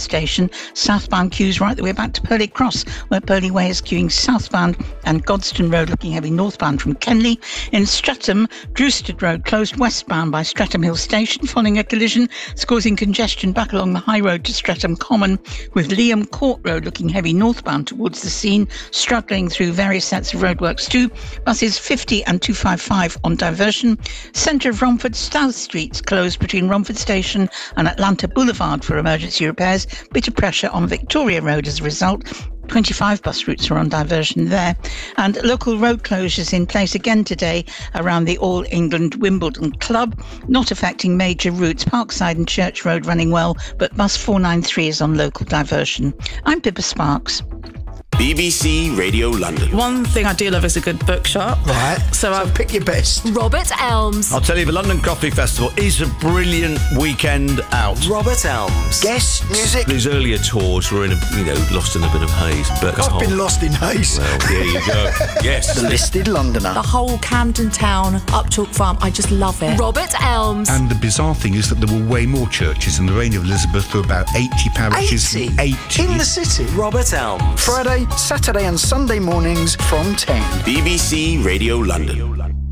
Station. Southbound queues right the way back to Purley Cross, where Purley Way is queuing southbound, and Godstone Road looking heavy northbound from Kenley. In Streatham, Drewstead Road closed westbound by Streatham Hill Station following a collision. It's causing congestion back along the high road to Streatham Common, with Liam Court Road looking heavy northbound towards the scene, struggling through various sets of roadworks too. Buses 50 and 255 on diversion. Centre of Romford, South Streets closed between Romford Station and Atlanta Boulevard for emergency repairs. Bit of pressure on Victoria Road as a result. 25 bus routes are on diversion there. And local road closures in place again today around the All England Wimbledon Club, not affecting major routes. Parkside and Church Road running well, but bus 493 is on local diversion. I'm Pippa Sparks. BBC Radio London. One thing I do love is a good bookshop. Right. So pick your best. Robert Elms. I'll tell you, the London Coffee Festival is a brilliant weekend out. Robert Elms. Guest music. These earlier tours were lost in a bit of haze. But I've been lost in haze. Well, there you go. Yes. The Listed Londoner. The whole Camden Town, Upchalk Farm, I just love it. Robert Elms. And the bizarre thing is that there were way more churches in the reign of Elizabeth. There were about 80 parishes. 80? In the city. Robert Elms. Friday, Saturday and Sunday mornings from 10. BBC Radio London.